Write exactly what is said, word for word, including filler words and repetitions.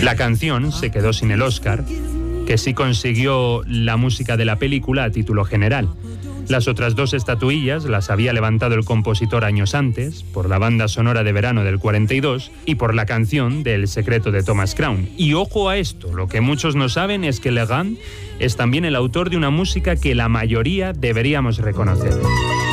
La canción se quedó sin el Oscar, que sí consiguió la música de la película a título general. Las otras dos estatuillas las había levantado el compositor años antes, por la banda sonora de verano del cuarenta y dos y por la canción de El secreto de Thomas Crown. Y ojo a esto, lo que muchos no saben es que Legrand es también el autor de una música que la mayoría deberíamos reconocer.